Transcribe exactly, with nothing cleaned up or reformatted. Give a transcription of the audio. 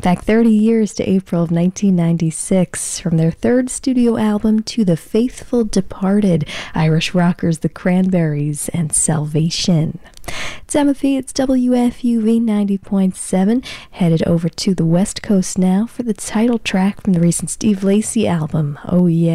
Back thirty years to April of nineteen ninety-six, from their third studio album To the Faithful Departed, Irish rockers The Cranberries and Salvation. Timothy, it's W F U V ninety point seven, headed over to the West Coast now for the title track from the recent Steve Lacy album, Oh Yeah.